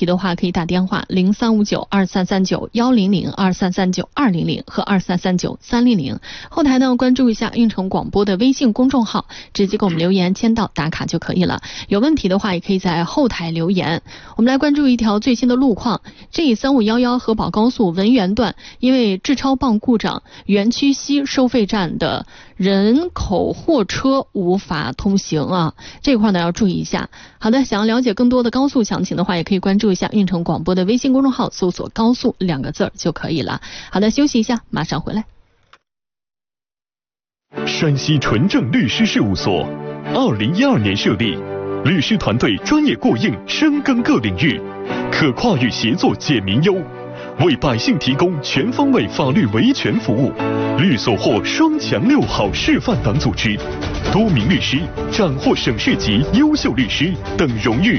题的话可以打电话03592339-100、2339-200和2339-300。后台呢关注一下运城广播的微信公众号，直接给我们留言签到打卡就可以了。有问题的话也可以在后台留言。我们来关注一条最新的路况。G3511河宝高速文源段因为质超泵故障，园区西收费站的人口货车无法通行啊，这块呢要注意一下。好的，想要了解更多的高速详情的话，也可以关注一下运城广播的微信公众号，搜索高速2个字就可以了。好的，休息一下，马上回来。 山西纯正律师事务所2012年设立，律师团队专业过硬，深耕各领域，可跨域协作解民忧，为百姓提供全方位法律维权服务。律所获双强6好示范党组织，多名律师斩获省市级优秀律师等荣誉。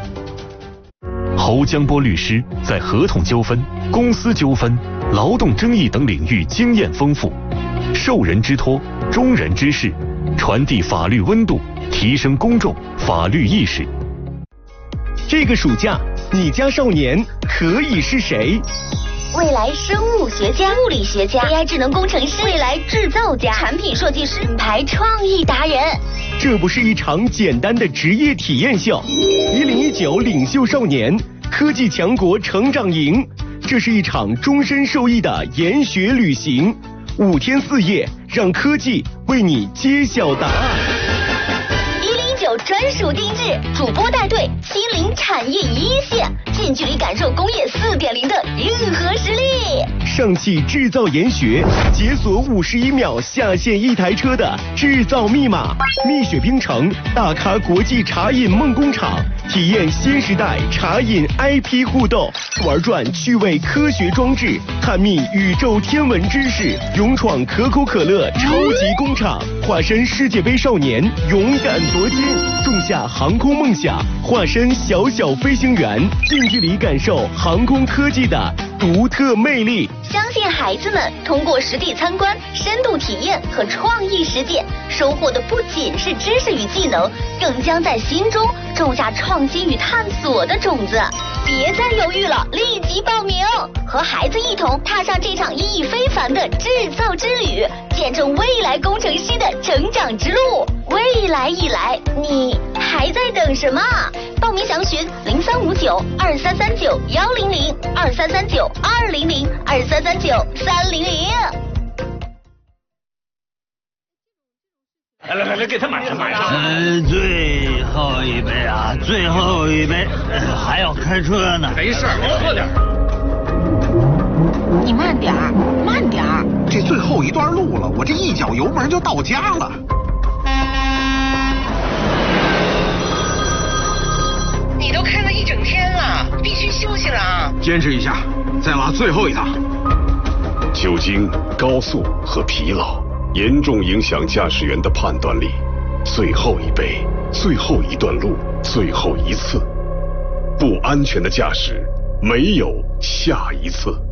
侯江波律师在合同纠纷、公司纠纷、劳动争议等领域经验丰富，受人之托，忠人之事，传递法律温度，提升公众法律意识。 这个暑假，你家少年可以是谁？ 未来生物学家、物理学家、AI 智能工程师、未来制造家、产品设计师、品牌创意达人。 这不是一场简单的职业体验秀，1019领袖少年科技强国成长营，这是一场终身受益的研学旅行，5天4夜，让科技为你揭晓答案。 109专属定制，主播带队亲临产业一线，近距离感受工业4.0的硬核实力。 上汽制造研学，解锁51秒下线一台车的制造密码。蜜雪冰城大咖国际茶饮梦工厂，体验新时代茶饮 IP 互动，玩转趣味科学装置，探秘宇宙天文知识，勇闯可口可乐超级工厂，化身世界杯少年，勇敢夺金，种下航空梦想，化身小小飞行员，近距离感受航空科技的独特魅力。 相信孩子们通过实地参观、深度体验和创意实践，收获的不仅是知识与技能，更将在心中种下创新与探索的种子。别再犹豫了，立即报名，和孩子一同踏上这场意义非凡的制造之旅，见证未来工程师的成长之路。未来已来，你还在等什么？报名详询0359-2339-100、2339-200、2339-300。 来，给他满上。 最后一杯啊，最后一杯，还要开车呢。 没事，我喝点。 你慢点儿，慢点儿。这最后一段路了，我这一脚油门就到家了。 你都开了一整天了，必须休息了啊！ 坚持一下，再拉最后一趟。 酒精、高速和疲劳严重影响驾驶员的判断力。最后一杯，最后一段路，最后一次，不安全的驾驶没有下一次。